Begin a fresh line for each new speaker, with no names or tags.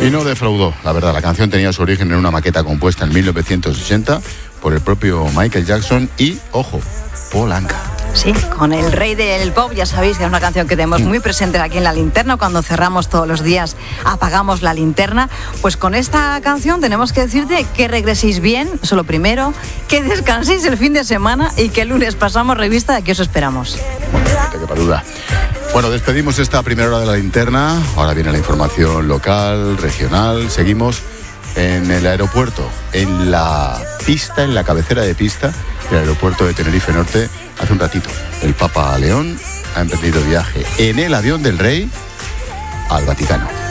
Y no defraudó, la verdad. La canción tenía su origen en una maqueta compuesta en 1980 por el propio Michael Jackson y, ojo, Paul Anka.
Sí, con el rey del pop, ya sabéis que es una canción que tenemos muy presente aquí en La Linterna. Cuando cerramos todos los días, apagamos la linterna. Pues con esta canción tenemos que decirte que regreséis bien, eso lo primero, que descanséis el fin de semana y que el lunes pasamos revista, aquí os esperamos.
Bueno, no te quepa duda. Bueno, despedimos esta primera hora de La Linterna. Ahora viene la información local, regional. Seguimos en el aeropuerto, en la pista, en la cabecera de pista del aeropuerto de Tenerife Norte. Hace un ratito, el Papa León ha emprendido viaje en el avión del rey al Vaticano.